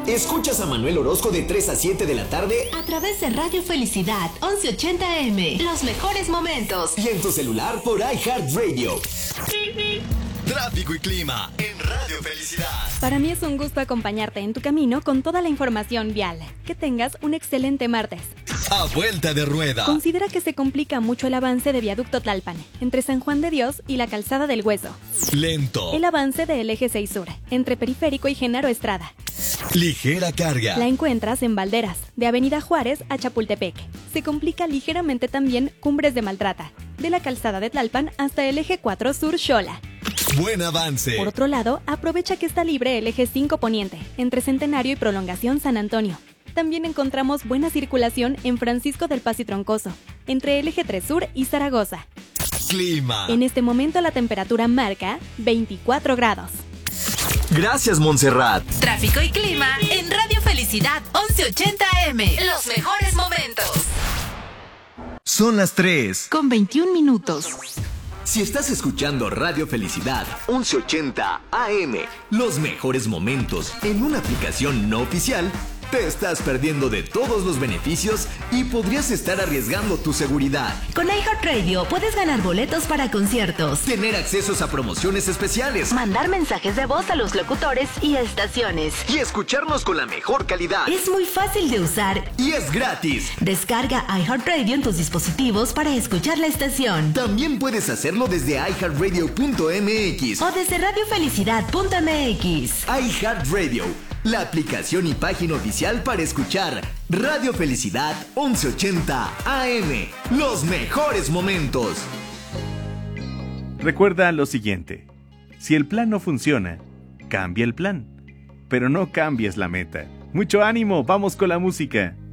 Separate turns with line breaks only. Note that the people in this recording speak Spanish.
Escuchas a Manuel Orozco de 3 a 7 de la tarde
a través de Radio Felicidad 1180 AM. Los mejores momentos.
Y en tu celular por iHeartRadio.
Tráfico y clima en Radio Felicidad.
Para mí es un gusto acompañarte en tu camino con toda la información vial. Que tengas un excelente martes.
A vuelta de rueda.
Considera que se complica mucho el avance de Viaducto Tlalpan, entre San Juan de Dios y la Calzada del Hueso.
Lento.
El avance del Eje 6 Sur, entre Periférico y Genaro Estrada.
Ligera carga.
La encuentras en Valderas, de Avenida Juárez a Chapultepec. Se complica ligeramente también Cumbres de Maltrata, de la Calzada de Tlalpan hasta el Eje 4 Sur Xola.
Buen avance.
Por otro lado, aprovecha que está libre el Eje 5 Poniente, entre Centenario y Prolongación San Antonio. También encontramos buena circulación en Francisco del Paz y Troncoso, entre el Eje 3 Sur y Zaragoza.
Clima.
En este momento la temperatura marca 24 grados.
Gracias, Montserrat.
Tráfico y clima en Radio Felicidad 1180 AM. Los mejores momentos.
Son las 3
con 21 minutos.
Si estás escuchando Radio Felicidad 1180 AM, los mejores momentos en una aplicación no oficial, te estás perdiendo de todos los beneficios y podrías estar arriesgando tu seguridad.
Con iHeartRadio puedes ganar boletos para conciertos,
tener accesos a promociones especiales,
mandar mensajes de voz a los locutores y estaciones
y escucharnos con la mejor calidad.
Es muy fácil de usar
y es gratis.
Descarga iHeartRadio en tus dispositivos para escuchar la estación.
También puedes hacerlo desde iHeartRadio.mx
o desde radiofelicidad.mx.
iHeartRadio, la aplicación y página oficial para escuchar Radio Felicidad 1180 AM. Los mejores momentos.
Recuerda lo siguiente: si el plan no funciona, cambia el plan, pero no cambies la meta. Mucho ánimo, vamos con la música.